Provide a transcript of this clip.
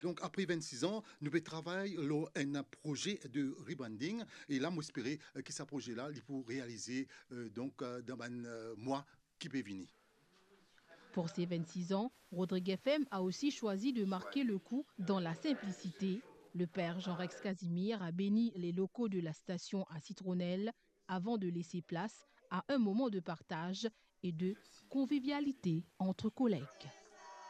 Donc, après 26 ans, nous pouvons travailler sur un projet de rebranding. Et là, moi, j'espère que ce projet-là, il pour réaliser dans un mois qui peut venir. Pour ses 26 ans, Rodrigue FM a aussi choisi de marquer le coup dans la simplicité. Le père Jean-Rex Casimir a béni les locaux de la station à Citronnelle avant de laisser place à un moment de partage et de convivialité entre collègues.